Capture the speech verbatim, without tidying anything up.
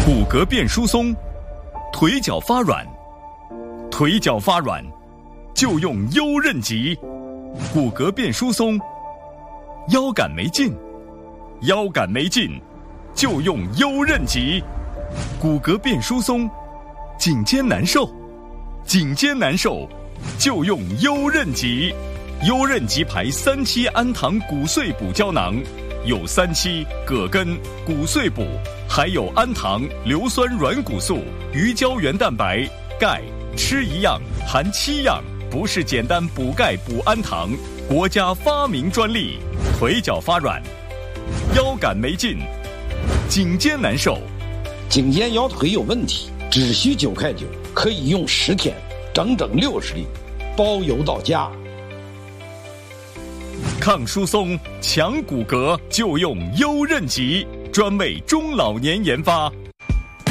骨骼变疏松，腿脚发软，腿脚发软就用优韧极。骨骼变疏松，腰杆没劲，腰杆没劲就用优韧极。骨骼变疏松，颈肩难受，颈肩难受就用优韧极。优韧极牌三七氨糖骨碎补胶囊，有三七、葛根、骨碎补，还有氨糖、硫酸软骨素、鱼胶原蛋白、钙，吃一样含七样，不是简单补钙补氨糖，国家发明专利。腿脚发软，腰杆没劲，颈肩难受， 颈肩腰腿有问题，只需九块九，可以用十天，整整六十粒，包邮到家。 抗疏松、强骨骼就用优韧极，专为中老年研发。